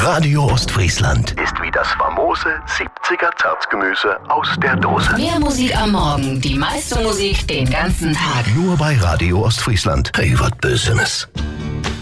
Radio Ostfriesland ist wie das famose 70er Zartgemüse aus der Dose. Mehr Musik am Morgen, die meiste Musik den ganzen Tag. Nur bei Radio Ostfriesland. Hey, was Bösenes.